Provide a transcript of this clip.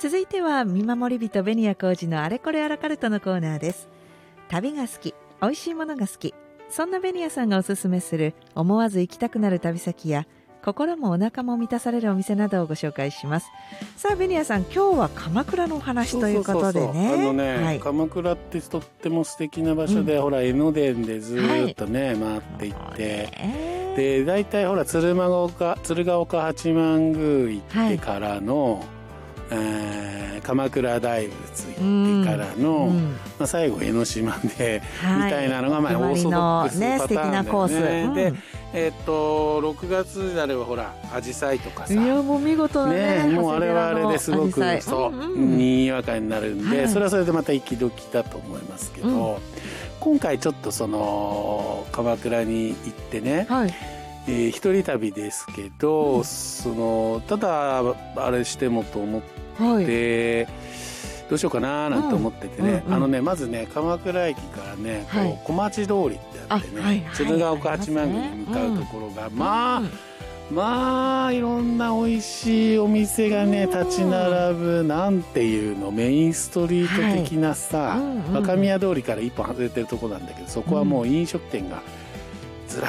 続いては見守り人紅谷浩二のあれこれアラカルトのコーナーです。旅が好き、美味しいものが好き、そんな紅谷さんがおすすめする思わず行きたくなる旅先や心もお腹も満たされるお店などをご紹介します。さあ紅谷さん、今日は鎌倉のお話ということでね。 はい、鎌倉ってとっても素敵な場所で、ほら江ノ電でずっとね、回っていって、で大体ほら鶴岡八幡宮行ってからの、鎌倉大仏行ってからの、最後江ノ島で、みたいなのがオーソドックスパターンだよね。素敵なコース、で6月であればほらアジサイとかさ、 いやもう見事なね、 もうあれはあれですごくにわかになるんで、それはそれでまた息時だと思いますけど、今回ちょっとその鎌倉に行ってね、一人旅ですけど、ただあれしてもと思って、どうしようかななんて思っててね、まずね鎌倉駅からね、小町通りってあってね、鶴岡八幡宮に向かうところが、まあいろんな美味しいお店がね立ち並ぶ、なんていうの、メインストリート的なさ、若宮通りから一本外れてるところなんだけど、そこはもう飲食店が